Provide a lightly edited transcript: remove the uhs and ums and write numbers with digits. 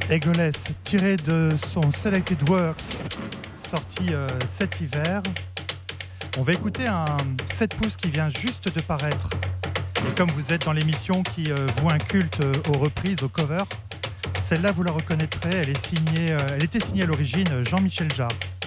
Egoless, tiré de son Selected Works, sorti cet hiver. On va écouter un 7 pouces qui vient juste de paraître. Et comme vous êtes dans l'émission qui voue un culte aux reprises, aux covers, celle-là vous la reconnaîtrez, elle était signée à l'origine Jean-Michel Jarre.